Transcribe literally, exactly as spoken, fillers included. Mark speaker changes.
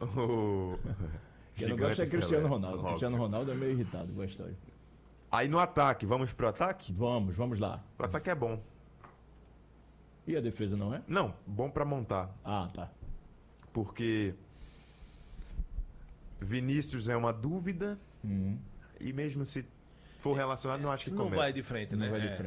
Speaker 1: O...
Speaker 2: Quem não
Speaker 1: Gigante
Speaker 2: gosta é Cristiano
Speaker 1: Pelé.
Speaker 2: Ronaldo.
Speaker 1: Óbvio.
Speaker 2: Cristiano Ronaldo é meio irritado com a história.
Speaker 1: Aí no ataque, vamos pro ataque?
Speaker 2: Vamos, vamos lá.
Speaker 1: O ataque é bom.
Speaker 2: E a defesa não é?
Speaker 1: Não, bom pra montar.
Speaker 2: Ah, tá.
Speaker 1: Porque Vinícius é uma dúvida
Speaker 2: Hum.
Speaker 1: e mesmo se for relacionado, não acho que
Speaker 3: Não
Speaker 1: começa.
Speaker 3: vai de frente,
Speaker 2: Não
Speaker 3: né?
Speaker 2: vai de
Speaker 3: É.
Speaker 2: frente.